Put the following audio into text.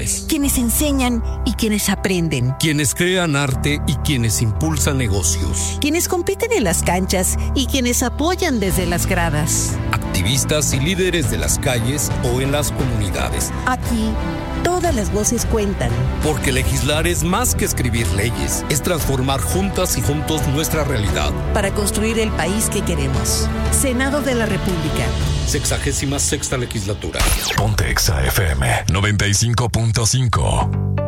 profesionales. Quienes enseñan y quienes aprenden. Quienes crean arte y quienes impulsan negocios. Quienes compiten en las canchas y quienes apoyan desde las gradas. Activistas y líderes de las calles o en las comunidades. Aquí, todas las voces cuentan. Porque legislar es más que escribir leyes, es transformar juntas y juntos nuestra realidad. Para construir el país que queremos. Senado de la República. 66ª legislatura. Ponte Exa FM 95.5.